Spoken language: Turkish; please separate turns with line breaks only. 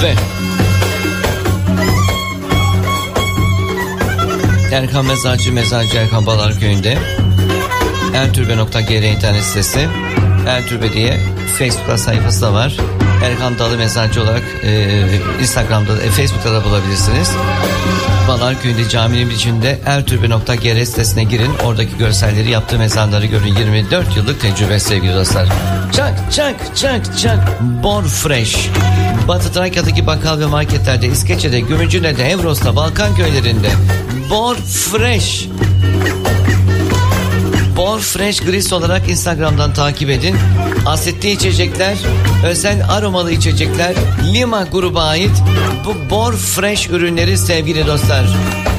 Ve Erkan Mezarcı Erkan Balarköy'ünde Ertürbe.gr internet sitesi, Ertürbe diye Facebook sayfası da var. Erkan Dalı Mezarcı olarak Instagram'da, Facebook'ta da bulabilirsiniz. Balarköy'ünde caminin içinde Ertürbe.gr sitesine girin. Oradaki görselleri, yaptığı mezarları görün. 24 yıllık tecrübe sevgili dostlar. Çak. Bor Fresh. Batı Trakya'daki bakkal ve marketlerde, İskeçe'de, Gümüşhane'de, Evros'ta, Balkan köylerinde. Bor Fresh. Bor Fresh Gris olarak Instagram'dan takip edin. Asitli içecekler, özel aromalı içecekler, Lima gruba ait bu Bor Fresh ürünleri sevgili dostlar.